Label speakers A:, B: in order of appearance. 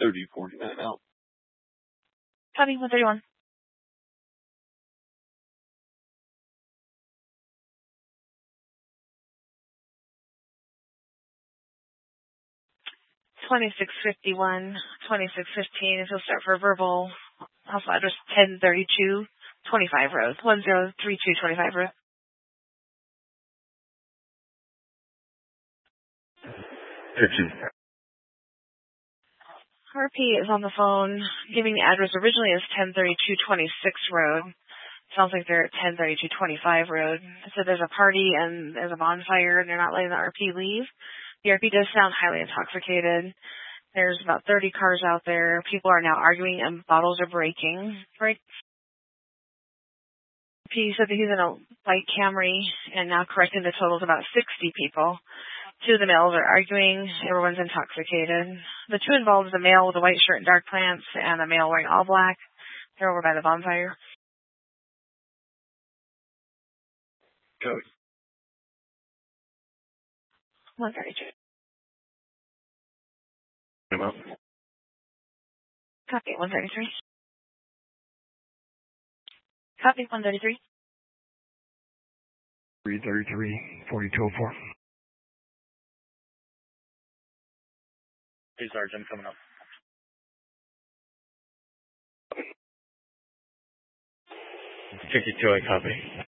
A: 3049 out.
B: Copy, 131. $26.51, $26.15. If you'll start for verbal, also address 1032 25 Road, 1032 25 Road. RP is on the phone, giving the address originally as 1032 26 Road. Sounds like they're at 1032 25 Road. So there's a party and there's a bonfire and they're not letting the RP leave. The RP does sound highly intoxicated. There's about 30 cars out there. People are now arguing and bottles are breaking. Right? He said that he's in a white Camry and now correcting the total to about 60 people. Two of the males are arguing. Everyone's intoxicated. The two involved is a male with a white shirt and dark pants and a male wearing all black. They're over by the bonfire.
A: Code.
B: 132.
A: Come out.
B: Copy, 133. Copy, 133.
A: 333, 4204.
C: Hey, Sergeant, coming up.
A: 52, I copy.